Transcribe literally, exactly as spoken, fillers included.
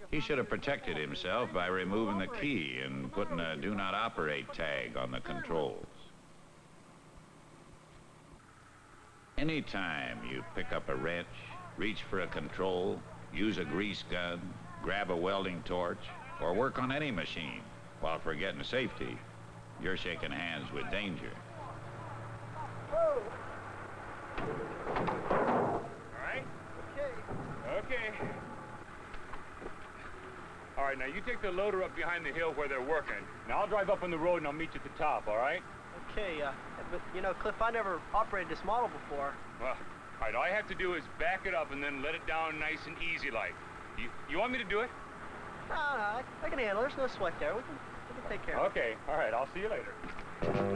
He should have protected himself by removing the key and putting a do not operate tag on the controls. Anytime you pick up a wrench, reach for a control, use a grease gun, grab a welding torch, or work on any machine while forgetting safety, you're shaking hands with danger. All right? Okay. Okay. All right, now you take the loader up behind the hill where they're working. Now I'll drive up on the road and I'll meet you at the top, all right? Okay, uh, but, you know, Cliff, I never operated this model before. Well, all right, all I have to do is back it up and then let it down nice and easy like. You, you want me to do it? No, no, I, I can handle it. There's no sweat there. We can, we can take care of it. Okay, all right, I'll see you later.